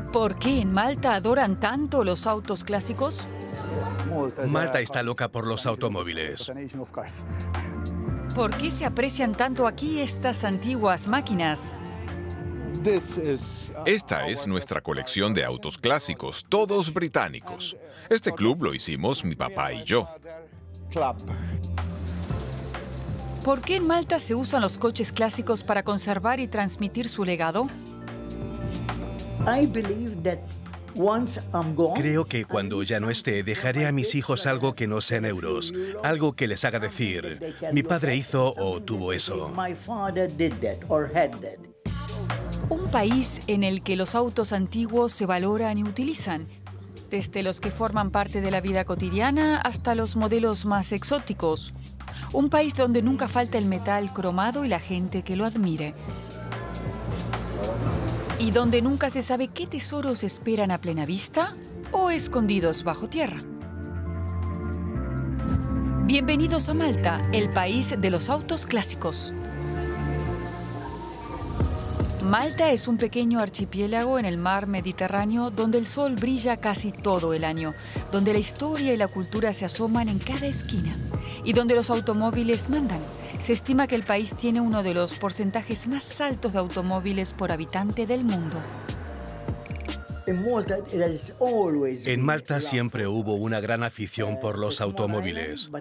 ¿Por qué en Malta adoran tanto los autos clásicos? Malta está loca por los automóviles. ¿Por qué se aprecian tanto aquí estas antiguas máquinas? Esta es nuestra colección de autos clásicos, todos británicos. Este club lo hicimos mi papá y yo. ¿Por qué en Malta se usan los coches clásicos para conservar y transmitir su legado? Creo que cuando ya no esté, dejaré a mis hijos algo que no sean euros, algo que les haga decir, mi padre hizo o tuvo eso. Un país en el que los autos antiguos se valoran y utilizan, desde los que forman parte de la vida cotidiana hasta los modelos más exóticos. Un país donde nunca falta el metal cromado y la gente que lo admire. Y donde nunca se sabe qué tesoros esperan a plena vista o escondidos bajo tierra. Bienvenidos a Malta, el país de los autos clásicos. Malta es un pequeño archipiélago en el mar Mediterráneo donde el sol brilla casi todo el año, donde la historia y la cultura se asoman en cada esquina y donde los automóviles mandan. Se estima que el país tiene uno de los porcentajes más altos de automóviles por habitante del mundo. En Malta siempre hubo una gran afición por los automóviles.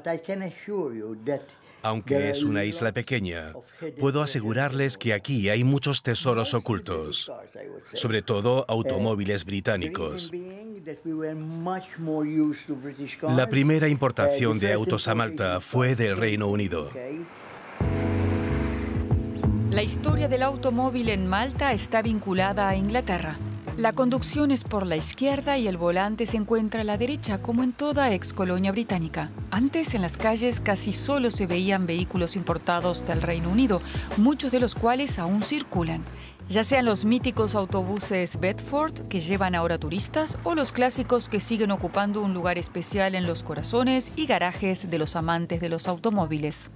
Aunque es una isla pequeña, puedo asegurarles que aquí hay muchos tesoros ocultos, sobre todo automóviles británicos. La primera importación de autos a Malta fue del Reino Unido. La historia del automóvil en Malta está vinculada a Inglaterra. La conducción es por la izquierda y el volante se encuentra a la derecha, como en toda excolonia británica. Antes, en las calles casi solo se veían vehículos importados del Reino Unido, muchos de los cuales aún circulan. Ya sean los míticos autobuses Bedford, que llevan ahora turistas, o los clásicos que siguen ocupando un lugar especial en los corazones y garajes de los amantes de los automóviles.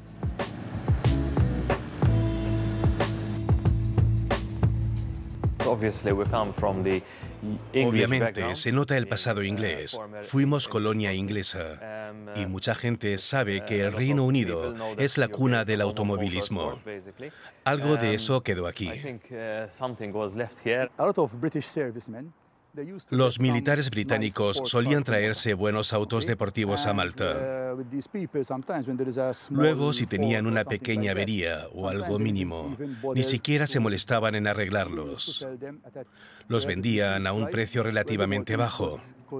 Obviamente, se nota el pasado inglés. Fuimos colonia inglesa y mucha gente sabe que el Reino Unido es la cuna del automovilismo. Algo de eso quedó aquí. Los militares británicos solían traerse buenos autos deportivos a Malta. Luego, si tenían una pequeña avería o algo mínimo, ni siquiera se molestaban en arreglarlos. Los vendían a un precio relativamente bajo.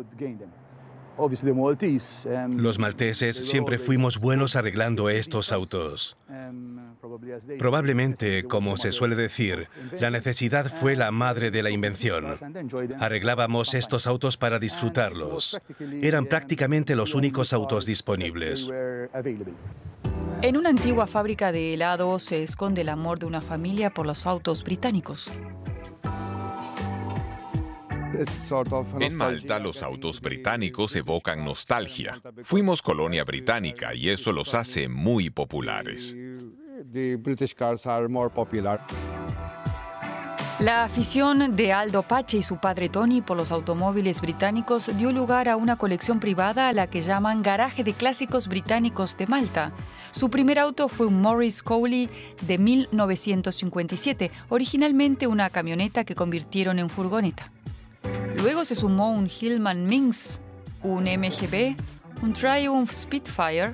Los malteses siempre fuimos buenos arreglando estos autos. Probablemente, como se suele decir, la necesidad fue la madre de la invención. Arreglábamos estos autos para disfrutarlos. Eran prácticamente los únicos autos disponibles. En una antigua fábrica de helados se esconde el amor de una familia por los autos británicos. En Malta, los autos británicos evocan nostalgia. Fuimos colonia británica y eso los hace muy populares. La afición de Aldo Pache y su padre Tony por los automóviles británicos dio lugar a una colección privada a la que llaman Garaje de Clásicos Británicos de Malta. Su primer auto fue un Morris Cowley de 1957, originalmente una camioneta que convirtieron en furgoneta. Luego se sumó un Hillman Minx, un MGB, un Triumph Spitfire,